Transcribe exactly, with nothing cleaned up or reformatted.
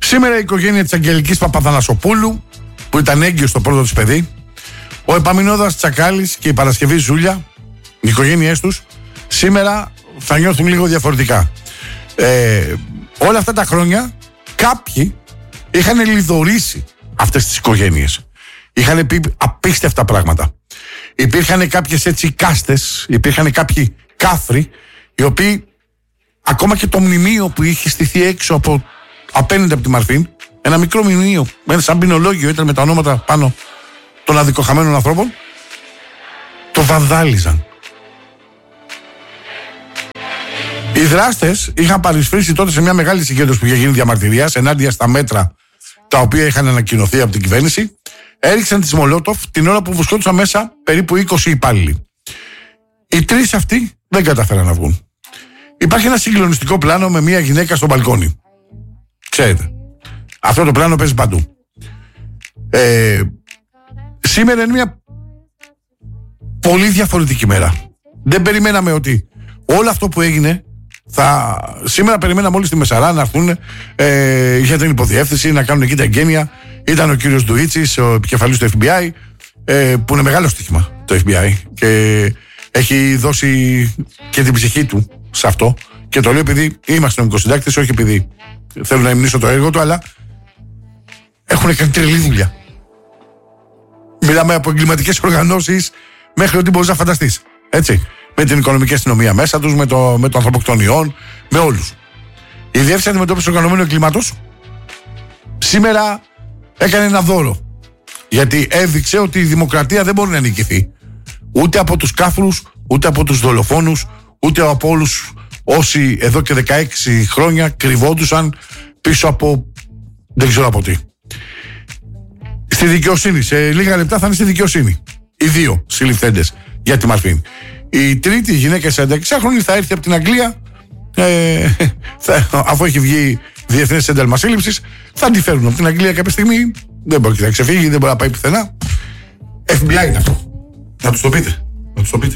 Σήμερα η οικογένεια της Αγγελικής Παπαθανασοπούλου, που ήταν έγκυος στο πρώτο της παιδί, ο Επαμινώδας Τσακάλης και η Παρασκευή Ζούλια, οι οικογένειές τους, σήμερα θα νιώθουν λίγο διαφορετικά. Ε, όλα αυτά τα χρόνια κάποιοι είχαν λιδωρήσει αυτές τις οικογένειες. Είχαν πει απίστευτα πράγματα. Υπήρχαν κάποιες έτσι κάστες, υπήρχαν κάποιοι κάφροι, οι οποίοι ακόμα και το μνημείο που είχε στηθεί έξω από, απέναντι από τη Μαρφίν, ένα μικρό μνημείο, ένα σαν ποινολόγιο, ήταν με τα ονόματα πάνω των αδικοχαμένων ανθρώπων, το βανδάλιζαν. Οι δράστες είχαν παρισφρήσει τότε σε μια μεγάλη συγκέντρωση που είχε γίνει διαμαρτυρίας ενάντια στα μέτρα τα οποία είχαν ανακοινωθεί από την κυβέρνηση. Έριξαν τις Μολότοφ την ώρα που βουσκόντουσαν μέσα περίπου είκοσι υπάλληλοι. Οι τρεις αυτοί δεν καταφέραν να βγουν. Υπάρχει ένα συγκλονιστικό πλάνο με μια γυναίκα στο μπαλκόνι. Ξέρετε, αυτό το πλάνο παίζει παντού. Ε, σήμερα είναι μια πολύ διαφορετική μέρα. Δεν περιμέναμε ότι όλο αυτό που έγινε θα... Σήμερα περιμέναμε όλοι στη Μεσαρά να έρθουν ε, για την υποδιεύθυνση, να κάνουν εκεί τα εγγένεια. Ήταν ο κύριος Ντουίτσης, ο επικεφαλής του εφ μπι άι, ε, που είναι μεγάλο στοίχημα το εφ μπι άι και έχει δώσει και την ψυχή του σε αυτό. Και το λέω επειδή είμαστε νομικοσυντάκτες, όχι επειδή θέλω να υμνήσω το έργο του, αλλά έχουν κάνει τρελή δουλειά. Μιλάμε από εγκληματικές οργανώσεις μέχρι ό,τι μπορείς να φανταστείς. Έτσι. Με την οικονομική αστυνομία μέσα τους, με το, με το ανθρωποκτονιών, με όλους. Η Διεύθυνση Αντιμετώπισης Οργανωμένου Εγκλήματος σήμερα έκανε ένα δώρο. Γιατί έδειξε ότι η δημοκρατία δεν μπορεί να νικηθεί. Ούτε από τους κάφρους, ούτε από τους δολοφόνους, ούτε από όλους όσοι εδώ και δεκαέξι χρόνια κρυβόντουσαν πίσω από δεν ξέρω από τι. Στη δικαιοσύνη, σε λίγα λεπτά θα είναι στη δικαιοσύνη. Οι δύο συλληφθέντες για τη Μαρφίν. Η τρίτη γυναίκα σε ένταξιχρόνη θα έρθει από την Αγγλία, ε, θα, αφού έχει βγει διεθνές ένταλμα σύλληψης, θα τη φέρουν από την Αγγλία κάποια στιγμή. Δεν μπορεί να ξεφύγει, δεν μπορεί να πάει πουθενά. εφ μπι άι είναι αυτό. Να τους το πείτε. Να τους το πείτε.